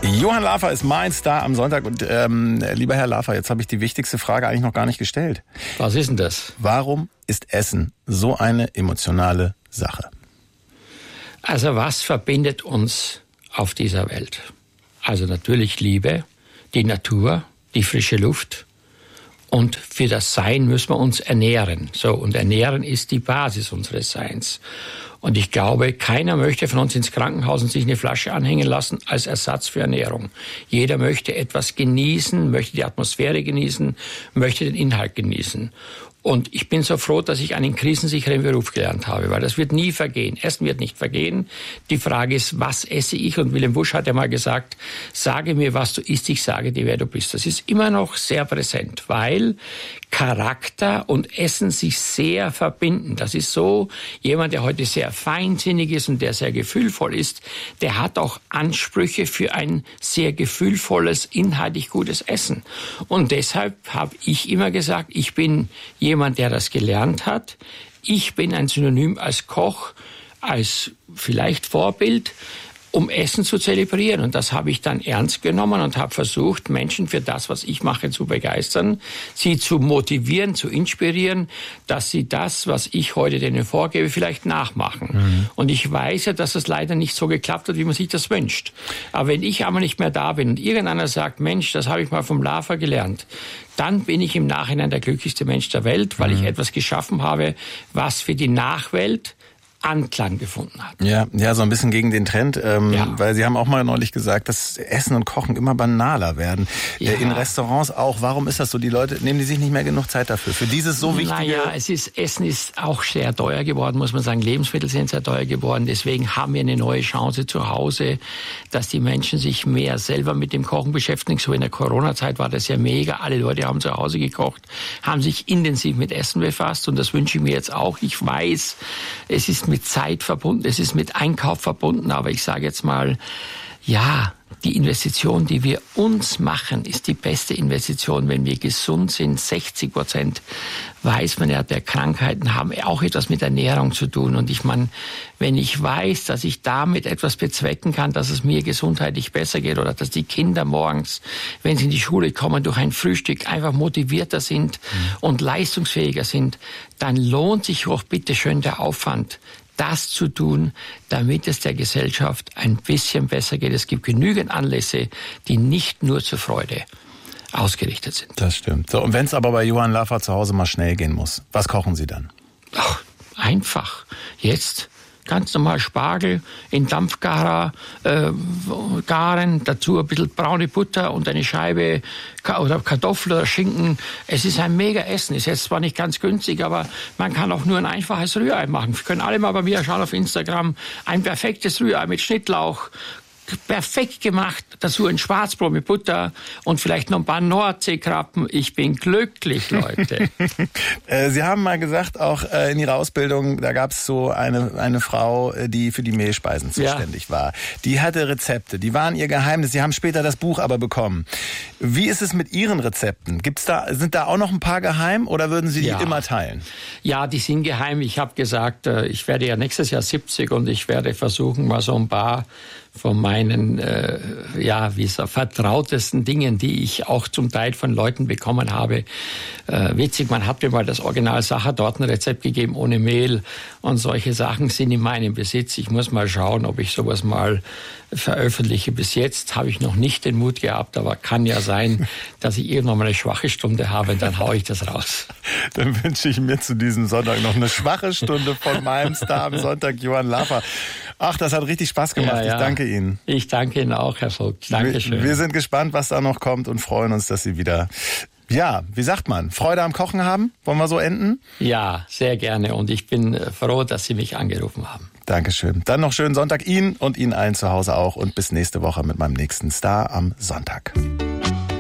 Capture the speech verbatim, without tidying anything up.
Johann Lafer ist mein Star am Sonntag. Und ähm, lieber Herr Lafer, jetzt habe ich die wichtigste Frage eigentlich noch gar nicht gestellt. Was ist denn das? Warum ist Essen so eine emotionale Sache? Also was verbindet uns auf dieser Welt? Also natürlich Liebe, die Natur, die frische Luft. Und für das Sein müssen wir uns ernähren. So, und ernähren ist die Basis unseres Seins. Und ich glaube, keiner möchte von uns ins Krankenhaus und sich eine Flasche anhängen lassen als Ersatz für Ernährung. Jeder möchte etwas genießen, möchte die Atmosphäre genießen, möchte den Inhalt genießen. Und ich bin so froh, dass ich einen krisensicheren Beruf gelernt habe, weil das wird nie vergehen. Essen wird nicht vergehen. Die Frage ist, was esse ich? Und Willem Busch hat ja mal gesagt, sage mir, was du isst, ich sage dir, wer du bist. Das ist immer noch sehr präsent, weil Charakter und Essen sich sehr verbinden. Das ist so, jemand, der heute sehr feinsinnig ist und der sehr gefühlvoll ist, der hat auch Ansprüche für ein sehr gefühlvolles, inhaltlich gutes Essen. Und deshalb habe ich immer gesagt, ich bin jemand, der das gelernt hat. Ich bin ein Synonym als Koch, als vielleicht Vorbild, um Essen zu zelebrieren. Und das habe ich dann ernst genommen und habe versucht, Menschen für das, was ich mache, zu begeistern, sie zu motivieren, zu inspirieren, dass sie das, was ich heute denen vorgebe, vielleicht nachmachen. Mhm. Und ich weiß ja, dass es leider nicht so geklappt hat, wie man sich das wünscht. Aber wenn ich einmal nicht mehr da bin und irgendeiner sagt, Mensch, das habe ich mal vom Lafer gelernt, dann bin ich im Nachhinein der glücklichste Mensch der Welt, weil mhm. ich etwas geschaffen habe, was für die Nachwelt Anklang gefunden hat. Ja, ja, so ein bisschen gegen den Trend, ähm, ja. weil Sie haben auch mal neulich gesagt, dass Essen und Kochen immer banaler werden. Ja. Äh, in Restaurants auch. Warum ist das so? Die Leute, nehmen die sich nicht mehr genug Zeit dafür? Für dieses so wichtige... Naja, es ist, Essen ist auch sehr teuer geworden, muss man sagen. Lebensmittel sind sehr teuer geworden. Deswegen haben wir eine neue Chance zu Hause, dass die Menschen sich mehr selber mit dem Kochen beschäftigen. So in der Corona-Zeit war das ja mega. Alle Leute haben zu Hause gekocht, haben sich intensiv mit Essen befasst und das wünsche ich mir jetzt auch. Ich weiß, es ist mit Zeit verbunden, es ist mit Einkauf verbunden, aber ich sage jetzt mal, ja, die Investition, die wir uns machen, ist die beste Investition, wenn wir gesund sind. sechzig Prozent weiß man ja, der Krankheiten haben auch etwas mit Ernährung zu tun. Und ich meine, wenn ich weiß, dass ich damit etwas bezwecken kann, dass es mir gesundheitlich besser geht oder dass die Kinder morgens, wenn sie in die Schule kommen, durch ein Frühstück einfach motivierter sind mhm. und leistungsfähiger sind, dann lohnt sich auch bitte schön der Aufwand, das zu tun, damit es der Gesellschaft ein bisschen besser geht. Es gibt genügend Anlässe, die nicht nur zur Freude ausgerichtet sind. Das stimmt. So, und wenn es aber bei Johann Lafer zu Hause mal schnell gehen muss, was kochen Sie dann? Ach, einfach. Jetzt ganz normal Spargel in Dampfgarer äh, garen, dazu ein bisschen braune Butter und eine Scheibe oder Kartoffel oder Schinken. Es ist ein mega Essen. Ist jetzt zwar nicht ganz günstig, aber man kann auch nur ein einfaches Rührei machen. Wir können alle mal bei mir schauen auf Instagram. Ein perfektes Rührei mit Schnittlauch. Perfekt gemacht, dazu ein Schwarzbrot mit Butter und vielleicht noch ein paar Nordseekrabben. Ich bin glücklich, Leute. Sie haben mal gesagt, auch in Ihrer Ausbildung, da gab es so eine, eine Frau, die für die Mehlspeisen zuständig ja. war. Die hatte Rezepte, die waren ihr Geheimnis. Sie haben später das Buch aber bekommen. Wie ist es mit Ihren Rezepten? Gibt's da, sind da auch noch ein paar geheim oder würden Sie die ja. immer teilen? Ja, die sind geheim. Ich habe gesagt, ich werde ja nächstes Jahr siebzig und ich werde versuchen, mal so ein paar von meinen, äh, ja, wie so vertrautesten Dingen, die ich auch zum Teil von Leuten bekommen habe. Äh, witzig, man hat mir mal das Original Sachertortenrezept gegeben ohne Mehl und solche Sachen sind in meinem Besitz. Ich muss mal schauen, ob ich sowas mal veröffentliche. Bis jetzt habe ich noch nicht den Mut gehabt, aber kann ja sein, dass ich irgendwann mal eine schwache Stunde habe und dann haue ich das raus. Dann wünsche ich mir zu diesem Sonntag noch eine schwache Stunde von meinem Star am Sonntag, Johann Lafer. Ach, das hat richtig Spaß gemacht. Ja, ja. Ich danke Ihnen. Ich danke Ihnen auch, Herr Vogt. Dankeschön. Wir, wir sind gespannt, was da noch kommt und freuen uns, dass Sie wieder, ja, wie sagt man, Freude am Kochen haben? Wollen wir so enden? Ja, sehr gerne. Und ich bin froh, dass Sie mich angerufen haben. Dankeschön. Dann noch schönen Sonntag Ihnen und Ihnen allen zu Hause auch und bis nächste Woche mit meinem nächsten Star am Sonntag.